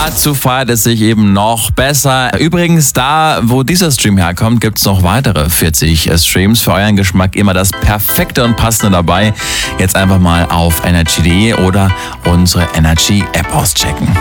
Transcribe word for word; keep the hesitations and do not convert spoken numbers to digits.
Dazu feiert es sich eben noch besser. Übrigens, da, wo dieser Stream herkommt, gibt es noch weitere vierzig Streams. Für euren Geschmack immer das Perfekte und Passende dabei. Jetzt einfach mal auf energy punkt de oder unsere Energy App auschecken.